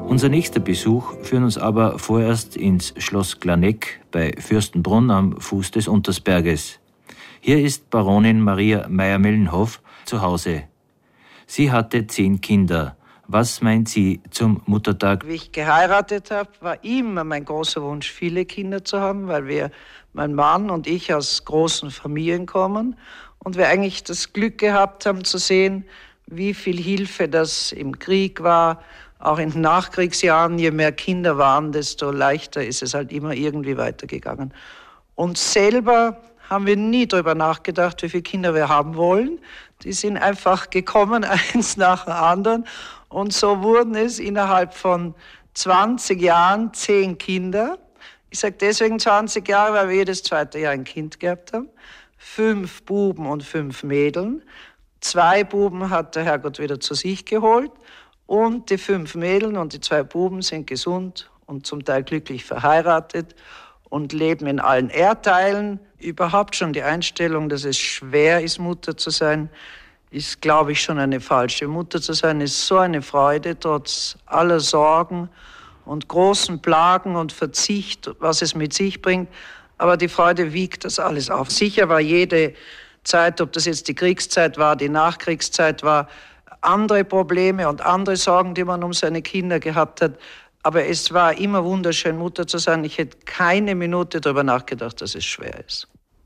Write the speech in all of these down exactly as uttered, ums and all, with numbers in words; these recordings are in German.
Unser nächster Besuch führt uns aber vorerst ins Schloss Glaneck bei Fürstenbrunn am Fuß des Untersberges. Hier ist Baronin Maria Mayr-Melnhof zu Hause. Sie hatte zehn Kinder. Was meint sie zum Muttertag? Wie ich geheiratet habe, war immer mein großer Wunsch, viele Kinder zu haben, weil wir, mein Mann und ich, aus großen Familien kommen und wir eigentlich das Glück gehabt haben zu sehen, wie viel Hilfe das im Krieg war. Auch in den Nachkriegsjahren, je mehr Kinder waren, desto leichter ist es halt immer irgendwie weitergegangen. Und selber haben wir nie darüber nachgedacht, wie viele Kinder wir haben wollen. Die sind einfach gekommen, eins nach dem anderen. Und so wurden es innerhalb von zwanzig Jahren zehn Kinder. Ich sage deswegen zwanzig Jahre, weil wir jedes zweite Jahr ein Kind gehabt haben. Fünf Buben und fünf Mädeln. Zwei Buben hat der Herrgott wieder zu sich geholt. Und die fünf Mädeln und die zwei Buben sind gesund und zum Teil glücklich verheiratet und leben in allen Erdteilen. Überhaupt schon die Einstellung, dass es schwer ist, Mutter zu sein, ist, glaube ich, schon eine falsche. Mutter zu sein ist so eine Freude, trotz aller Sorgen und großen Plagen und Verzicht, was es mit sich bringt. Aber die Freude wiegt das alles auf. Sicher war jede Zeit, ob das jetzt die Kriegszeit war, die Nachkriegszeit war, andere Probleme und andere Sorgen, die man um seine Kinder gehabt hat. Aber es war immer wunderschön, Mutter zu sein. Ich hätte keine Minute darüber nachgedacht, dass es schwer ist.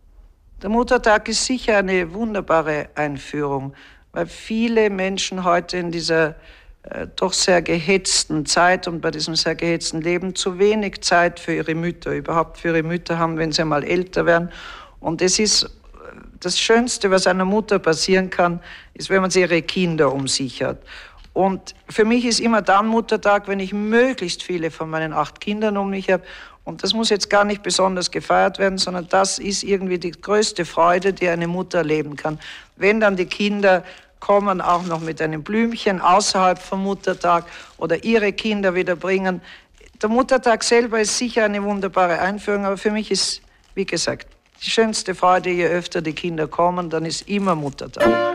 Der Muttertag ist sicher eine wunderbare Einführung, weil viele Menschen heute in dieser äh, doch sehr gehetzten Zeit und bei diesem sehr gehetzten Leben zu wenig Zeit für ihre Mütter, überhaupt für ihre Mütter haben, wenn sie einmal älter werden. Und es ist das Schönste, was einer Mutter passieren kann, ist, wenn man ihre Kinder um sich hat. Und für mich ist immer dann Muttertag, wenn ich möglichst viele von meinen acht Kindern um mich habe. Und das muss jetzt gar nicht besonders gefeiert werden, sondern das ist irgendwie die größte Freude, die eine Mutter erleben kann. Wenn dann die Kinder kommen, auch noch mit einem Blümchen außerhalb vom Muttertag oder ihre Kinder wieder bringen. Der Muttertag selber ist sicher eine wunderbare Einführung, aber für mich ist, wie gesagt, die schönste Freude, je öfter die Kinder kommen, dann ist immer Muttertag.